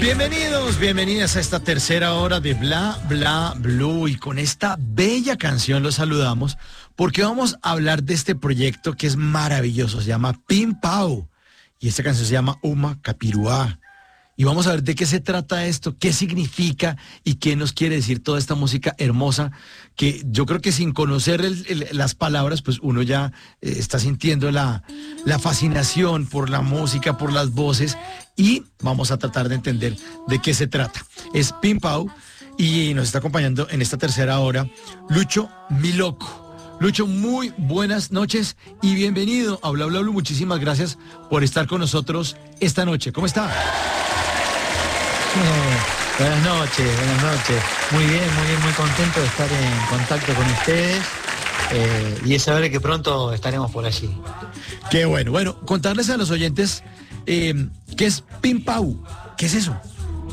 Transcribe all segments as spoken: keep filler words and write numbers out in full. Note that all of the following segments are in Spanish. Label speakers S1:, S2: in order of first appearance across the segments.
S1: Bienvenidos, bienvenidas a esta tercera hora de Bla Bla Blue, y con esta bella canción los saludamos porque vamos a hablar de este proyecto que es maravilloso, se llama Pin Pau, y esta canción se llama Uma Capiruá. Y vamos a ver de qué se trata esto, qué significa y qué nos quiere decir toda esta música hermosa, que yo creo que sin conocer el, el, las palabras, pues uno ya eh, está sintiendo la, la fascinación por la música, por las voces, y vamos a tratar de entender de qué se trata. Es Pin Pau y nos está acompañando en esta tercera hora Lucho Miloco. Lucho, muy buenas noches y bienvenido a Bla Bla Blue. Muchísimas gracias por estar con nosotros esta noche. ¿Cómo está?
S2: Eh, buenas noches, buenas noches. Muy bien, muy bien, muy contento de estar en contacto con ustedes eh, y de saber que pronto estaremos por allí.
S1: Qué bueno. Bueno, contarles a los oyentes eh, qué es Pin Pau. ¿Qué es eso?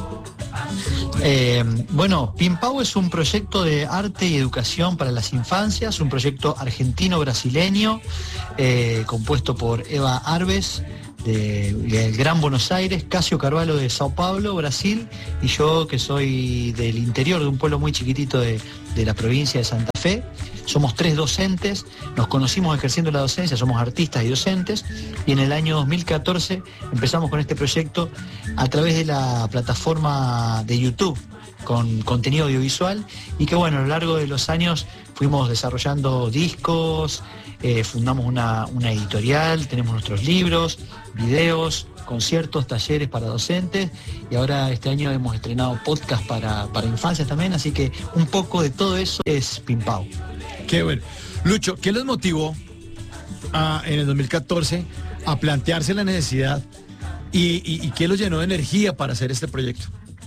S2: Eh, bueno, Pin Pau es un proyecto de arte y educación para las infancias, un proyecto argentino-brasileño eh, compuesto por Eva Arbes, De, del Gran Buenos Aires, Casio Carvalho de Sao Paulo, Brasil, y yo que soy del interior de un pueblo muy chiquitito de, de la provincia de Santa Fe. Somos tres docentes, nos conocimos ejerciendo la docencia, somos artistas y docentes, y en el año dos mil catorce empezamos con este proyecto a través de la plataforma de YouTube, con contenido audiovisual, y que bueno, a lo largo de los años fuimos desarrollando discos, eh, fundamos una, una editorial, tenemos nuestros libros, videos, conciertos, talleres para docentes, y ahora este año hemos estrenado podcast para, para infancias también, así que un poco de todo eso es Pin Pau.
S1: Qué bueno. Lucho, ¿qué les motivó a, en el dos mil catorce a plantearse la necesidad y, y, y qué los llenó de energía para hacer este proyecto?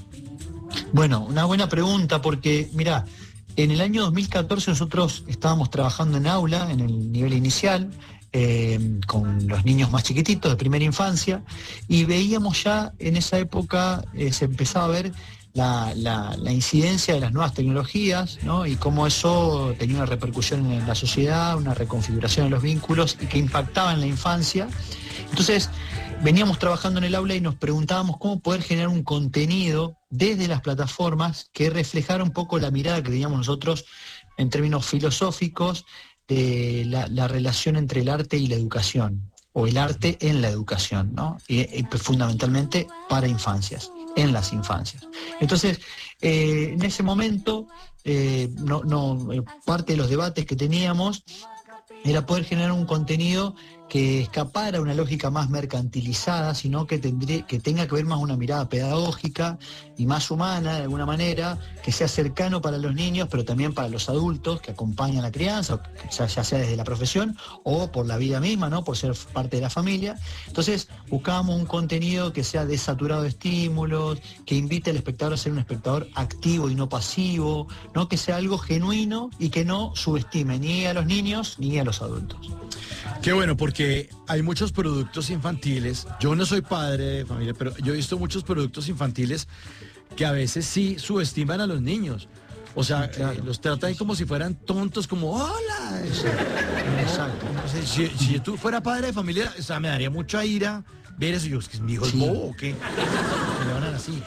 S2: Bueno, una buena pregunta, porque mirá, en el año dos mil catorce nosotros estábamos trabajando en aula, en el nivel inicial, eh, con los niños más chiquititos de primera infancia, y veíamos ya en esa época, eh, se empezaba a ver la, la, la incidencia de las nuevas tecnologías, ¿no? Y cómo eso tenía una repercusión en la sociedad, una reconfiguración de los vínculos y que impactaba en la infancia. Entonces, veníamos trabajando en el aula y nos preguntábamos cómo poder generar un contenido desde las plataformas que reflejara un poco la mirada que teníamos nosotros en términos filosóficos de la, la relación entre el arte y la educación, o el arte en la educación, ¿no? Y, y fundamentalmente para infancias, en las infancias. Entonces, eh, en ese momento, eh, no, no, parte de los debates que teníamos era poder generar un contenido que escapara a una lógica más mercantilizada, sino que, tendría, que tenga que ver más una mirada pedagógica y más humana, de alguna manera, que sea cercano para los niños, pero también para los adultos que acompañan la crianza, ya, ya sea desde la profesión o por la vida misma, ¿no? Por ser parte de la familia. Entonces, buscábamos un contenido que sea desaturado de estímulos, que invite al espectador a ser un espectador activo y no pasivo, ¿no? Que sea algo genuino y que no subestime ni a los niños ni a los adultos.
S1: Qué bueno, porque hay muchos productos infantiles. Yo no soy padre de familia, pero yo he visto muchos productos infantiles que a veces sí subestiman a los niños. O sea, claro. eh, los tratan como si fueran tontos, como ¡hola! Exacto. Entonces, si, si tú fuera padre de familia, o sea, me daría mucha ira ver eso. Yo, es que mi hijo es sí. bobo, ¿o qué? Me le van a dar así.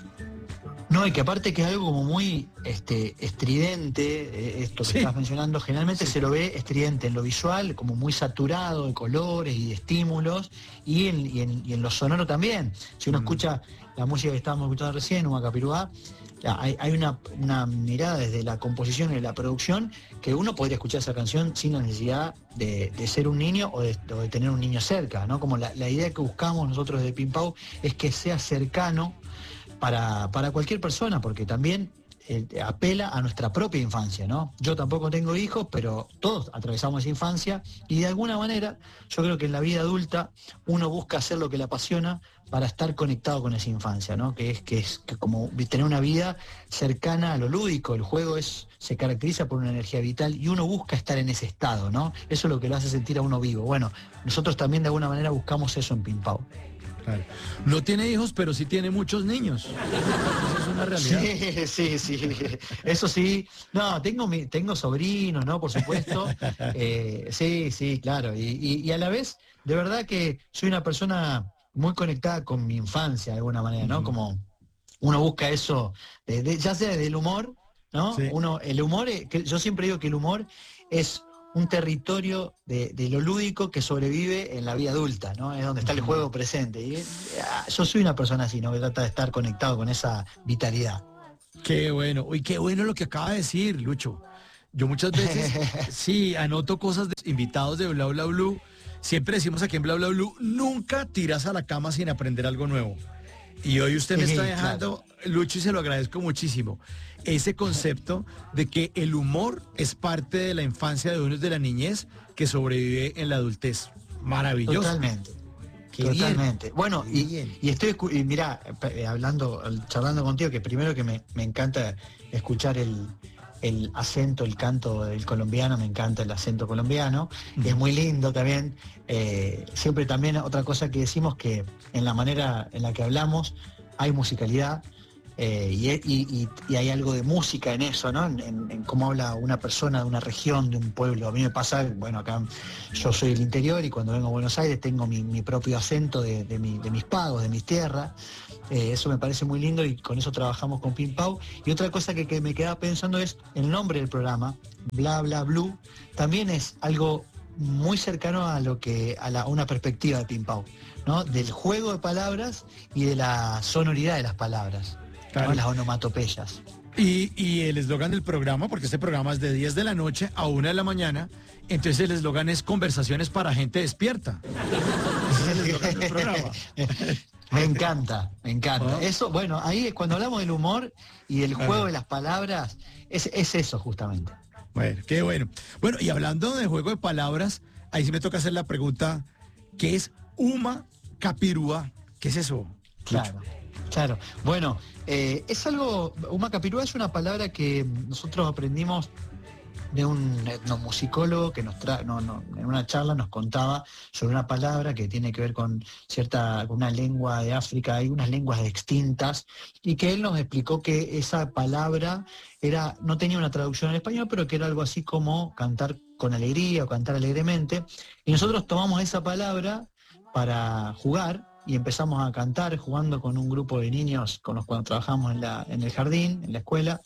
S2: No, y que aparte que es algo como muy este, estridente, eh, esto que sí. estás mencionando, generalmente sí. se lo ve estridente en lo visual, como muy saturado de colores y de estímulos, y en, y en, y en lo sonoro también. Si uno mm. escucha la música que estábamos escuchando recién, Uma Capiruá, hay, hay una, una mirada desde la composición y de la producción que uno podría escuchar esa canción sin la necesidad de, de ser un niño o de, o de tener un niño cerca, ¿no? Como la, la idea que buscamos nosotros de Pin Pau es que sea cercano Para, para cualquier persona, porque también eh, apela a nuestra propia infancia, ¿no? Yo tampoco tengo hijos, pero todos atravesamos esa infancia y de alguna manera yo creo que en la vida adulta uno busca hacer lo que le apasiona para estar conectado con esa infancia, ¿no? Que es que es que como tener una vida cercana a lo lúdico. El juego es se caracteriza por una energía vital y uno busca estar en ese estado, ¿no? Eso es lo que lo hace sentir a uno vivo. Bueno, nosotros también de alguna manera buscamos eso en Pin Pau.
S1: Claro. No tiene hijos, pero sí tiene muchos niños. Eso es una realidad.
S2: Sí, sí, sí. Eso sí. No, tengo mi, tengo sobrinos, ¿no? Por supuesto. Eh, sí, sí, claro. Y, y, y a la vez, de verdad que soy una persona muy conectada con mi infancia, de alguna manera, ¿no? Como uno busca eso, de, de, ya sea del humor, ¿no?
S1: Sí.
S2: Uno, el humor, es, que yo siempre digo que el humor es un territorio de, de lo lúdico que sobrevive en la vida adulta, ¿no? Es donde está el juego presente. Y ah, yo soy una persona así, ¿no? Que trata de estar conectado con esa vitalidad.
S1: Qué bueno. Uy, qué bueno lo que acaba de decir, Lucho. Yo muchas veces, sí, anoto cosas de invitados de Bla Bla Blue. Siempre decimos aquí en Bla Bla Blue, nunca tiras a la cama sin aprender algo nuevo. Y hoy usted me
S2: Sí,
S1: está dejando,
S2: claro.
S1: Lucho, y se lo agradezco muchísimo, ese concepto de que el humor es parte de la infancia de uno y de la niñez que sobrevive en la adultez. Maravilloso.
S2: Totalmente.
S1: Qué
S2: Totalmente.
S1: bien.
S2: Bueno,
S1: Qué
S2: y,
S1: bien.
S2: y estoy, escu- y mira, eh, hablando, charlando contigo, que primero que me, me encanta escuchar el, el acento, el canto del colombiano, me encanta el acento colombiano,
S1: Ujú.
S2: es muy lindo también. Eh, siempre también otra cosa que decimos que en la manera en la que hablamos hay musicalidad. Eh, y, y- y- y hay algo de música en eso, ¿no? En, en- en cómo habla una persona de una región, de un pueblo. A mí me pasa, bueno, acá yo soy del interior y cuando vengo a Buenos Aires tengo mi, mi propio acento de, de mi- de mis pagos, de mis tierras. Eh, eso me parece muy lindo y con eso trabajamos con Pin Pau. Y otra cosa que, que me quedaba pensando es el nombre del programa, Bla Bla Blue, también es algo muy cercano a lo que a, la, a una perspectiva de Pin Pau, ¿no? Del juego de palabras y de la sonoridad de las palabras.
S1: Claro.
S2: ¿No? Las onomatopeyas.
S1: Y, y el eslogan del programa, porque este programa es de diez de la noche a una de la mañana, entonces el eslogan es conversaciones para gente despierta. Ese es el eslogan del programa.
S2: Me encanta, me encanta.
S1: ¿Ah?
S2: Eso, bueno, ahí es cuando hablamos del humor y del juego
S1: Ajá.
S2: de las palabras, es, es eso justamente.
S1: Bueno, qué bueno. Bueno, y hablando de juego de palabras, ahí sí me toca hacer la pregunta, ¿qué es Uma Capirúa? ¿Qué es eso?
S2: Claro, claro. Bueno, eh, es algo, Humacapirúa es una palabra que nosotros aprendimos de un etnomusicólogo que nos tra no, no, en una charla nos contaba sobre una palabra que tiene que ver con cierta, con una lengua de África, hay unas lenguas extintas, y que él nos explicó que esa palabra era, no tenía una traducción en español, pero que era algo así como cantar con alegría o cantar alegremente. Y nosotros tomamos esa palabra para jugar y empezamos a cantar jugando con un grupo de niños con los cuales trabajamos en, la, en el jardín, en la escuela.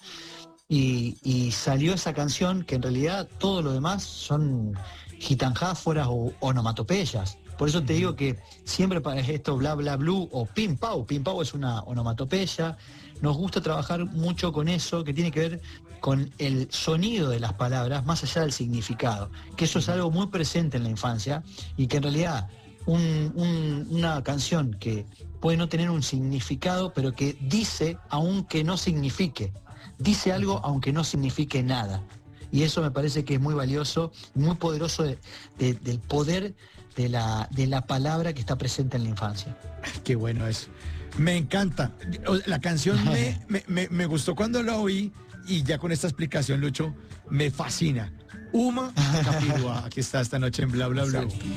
S2: Y, y salió esa canción que en realidad todo lo demás son gitanjáforas o onomatopeyas. Por eso te digo que siempre para esto Bla Bla Blue o Pin Pau, Pin Pau es una onomatopeya. Nos gusta trabajar mucho con eso, que tiene que ver con el sonido de las palabras más allá del significado, que eso es algo muy presente en la infancia y que en realidad un- un- una canción que puede no tener un significado, pero que dice aunque no signifique, dice algo aunque no signifique nada. Y eso me parece que es muy valioso, muy poderoso de- de- del poder de la, de la palabra que está presente en la infancia.
S1: Qué bueno eso. Me encanta. O- La canción me, me, me- me gustó cuando la oí y ya con esta explicación, Lucho, me fascina. Uma Capirúa, aquí está esta noche en Bla Bla Bla.